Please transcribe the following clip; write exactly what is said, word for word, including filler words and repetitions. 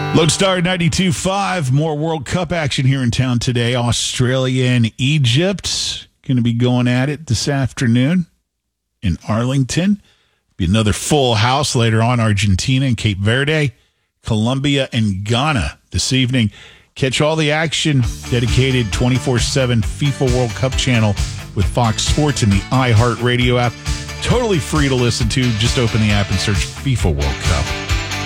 Lodestar ninety-two point five, more World Cup action here in town today. Australia and Egypt going to be going at it this afternoon in Arlington. Be another full house later on. Argentina and Cape Verde, Colombia and Ghana this evening. Catch all the action, dedicated twenty-four seven FIFA World Cup channel with Fox Sports and the iHeartRadio app. Totally free to listen to. Just open the app and search FIFA World Cup.